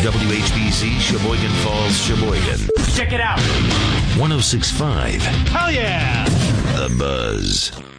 WHBZ, Sheboygan Falls, Sheboygan. Check it out. 106.5. Hell yeah. The Buzz.